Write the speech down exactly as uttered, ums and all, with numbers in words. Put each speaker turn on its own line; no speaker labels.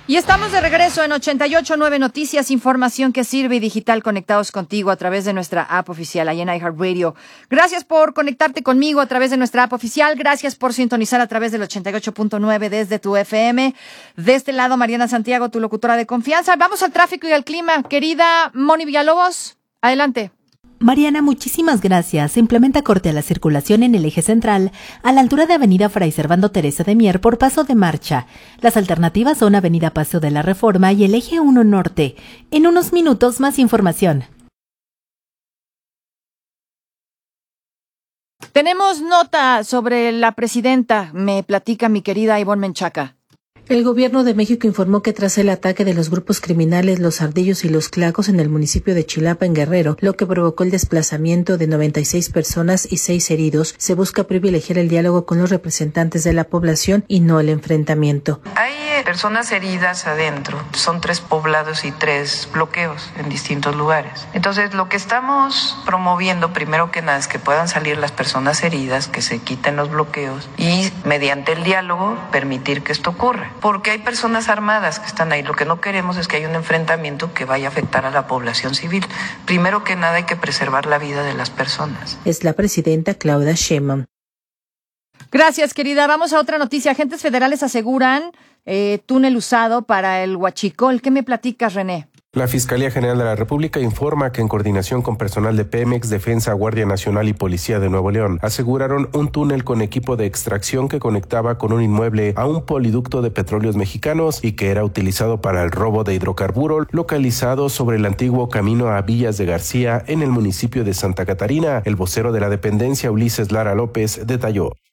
Y estamos de regreso en ochenta y ocho punto nueve Noticias, información que sirve y digital, conectados contigo a través de nuestra app oficial ahí en iHeartRadio. Gracias por conectarte conmigo a través de nuestra app oficial. Gracias por sintonizar a través del ochenta y ocho punto nueve desde tu F M. De este lado, Mariana Santiago, tu locutora de confianza. Vamos al tráfico y al clima. Querida Moni Villalobos, adelante.
Mariana, muchísimas gracias. Se implementa corte a la circulación en el eje central, a la altura de Avenida Fray Servando Teresa de Mier por paso de marcha. Las alternativas son Avenida Paseo de la Reforma y el eje uno Norte. En unos minutos, más información.
Tenemos nota sobre la presidenta, me platica mi querida Ivonne Menchaca.
El gobierno de México informó que tras el ataque de los grupos criminales Los Ardillos y Los Clacos en el municipio de Chilapa, en Guerrero, lo que provocó el desplazamiento de noventa y seis personas y seis heridos, se busca privilegiar el diálogo con los representantes de la población y no el enfrentamiento.
Hay personas heridas adentro, son tres poblados y tres bloqueos en distintos lugares. Entonces, lo que estamos promoviendo, primero que nada, es que puedan salir las personas heridas, que se quiten los bloqueos y mediante el diálogo permitir que esto ocurra. Porque hay personas armadas que están ahí. Lo que no queremos es que haya un enfrentamiento que vaya a afectar a la población civil. Primero que nada hay que preservar la vida de las personas.
Es la presidenta Claudia Sheinbaum.
Gracias, querida. Vamos a otra noticia. Agentes federales aseguran eh, túnel usado para el Huachicol. ¿Qué me platicas, René?
La Fiscalía General de la República informa que en coordinación con personal de Pemex, Defensa, Guardia Nacional y Policía de Nuevo León aseguraron un túnel con equipo de extracción que conectaba con un inmueble a un poliducto de petróleos mexicanos y que era utilizado para el robo de hidrocarburo, localizado sobre el antiguo camino a Villas de García en el municipio de Santa Catarina. El vocero de la dependencia, Ulises Lara López, detalló.